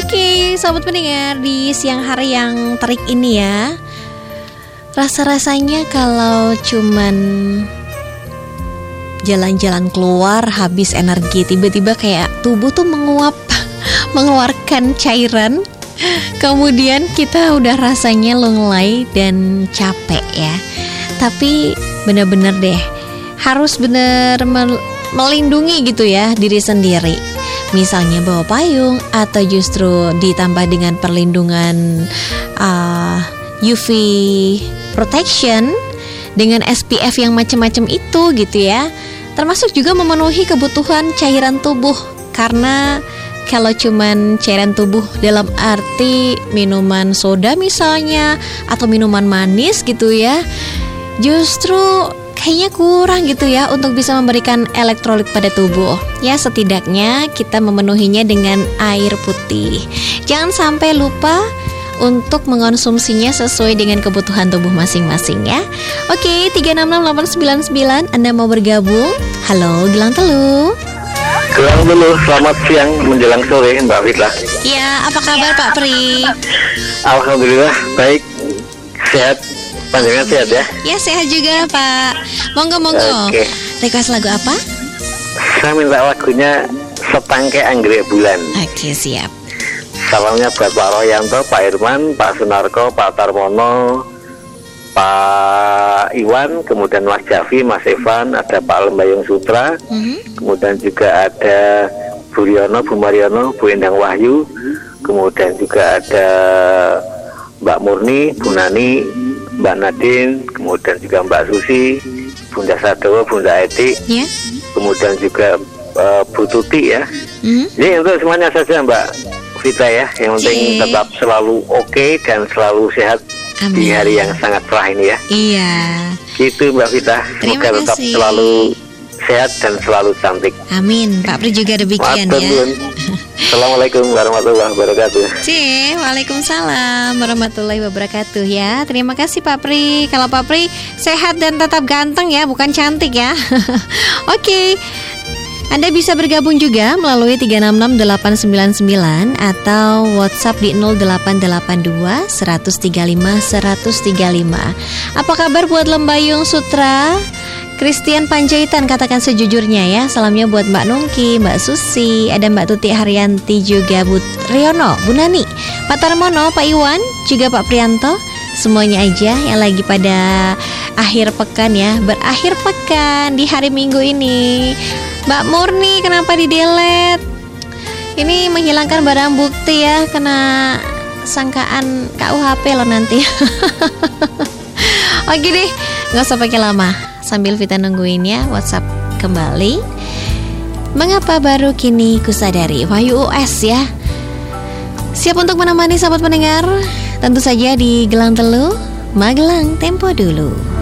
Oke, sahabat pendengar, di siang hari yang terik ini ya, rasa-rasanya kalau cuman jalan-jalan keluar habis energi, tiba-tiba kayak tubuh tuh menguap, mengeluarkan cairan. Kemudian kita udah rasanya lunglai dan capek ya. Tapi benar-benar deh, harus benar melindungi gitu ya diri sendiri. Misalnya bawa payung, atau justru ditambah dengan perlindungan UV protection dengan SPF yang macam-macam itu gitu ya. Termasuk juga memenuhi kebutuhan cairan tubuh. Karena kalau cuman cairan tubuh dalam arti minuman soda misalnya, atau minuman manis gitu ya, justru kayaknya kurang gitu ya untuk bisa memberikan elektrolit pada tubuh. Ya setidaknya kita memenuhinya dengan air putih. Jangan sampai lupa untuk mengonsumsinya sesuai dengan kebutuhan tubuh masing-masing ya. Oke, 3668999, Anda mau bergabung? Halo, Gilang Telu. Gilang Telu, selamat siang menjelang sore Mbak Fitlah. Ya, apa kabar Pak Pri? Alhamdulillah, baik, sehat. Panjangan sehat ya? Ya, sehat juga Pak. Monggo. Oke. Request lagu apa? Saya minta lagunya Setangkai Anggrek Bulan. Oke, siap. Salamnya buat Pak Royanto, Pak Irman, Pak Sunarko, Pak Tarmono, Pak Iwan, kemudian Mas Javi, Mas Evan, ada Pak Lembayung Sutra, kemudian juga ada Bu Riono, Bu Mariono, Bu Endang Wahyu, kemudian juga ada Mbak Murni, Bu Nani, Mbak Nadine, kemudian juga Mbak Susi, Bunda Sadowo, Bunda Eti, kemudian juga Bu Tuti ya. Ini untuk semuanya saja Mbak Vita ya, yang penting tetap selalu oke dan selalu sehat. Amin. Di hari yang sangat cerah ini ya. Iya. Gitu Mbak Vita. Semoga tetap selalu sehat dan selalu cantik. Amin. Pak Pri juga demikian ya. Assalamualaikum warahmatullahi wabarakatuh. Waalaikumsalam warahmatullahi wabarakatuh ya. Terima kasih Pak Pri. Kalau Pak Pri sehat dan tetap ganteng ya, bukan cantik ya. Oke. Anda bisa bergabung juga melalui 366899 atau WhatsApp di 0882 135 135. Apa kabar buat Lembayung Sutra? Christian Panjaitan katakan sejujurnya ya. Salamnya buat Mbak Nungki, Mbak Susi, ada Mbak Tuti Haryanti, juga Bu Riono, Bu Nani, Pak Tarmono, Pak Iwan, juga Pak Prianto. Semuanya aja yang lagi pada akhir pekan ya, berakhir pekan di hari Minggu ini. Mbak Murni kenapa di-delete? Ini menghilangkan barang bukti ya, kena sangkaan KUHP loh nanti. Oke deh, gak usah pakai lama. Sambil Vita nungguin ya, WhatsApp kembali. Mengapa baru kini kusadari, Wahyu US ya. Siap untuk menemani sahabat pendengar? Tentu saja di Gelang Telu, Magelang Tempo dulu.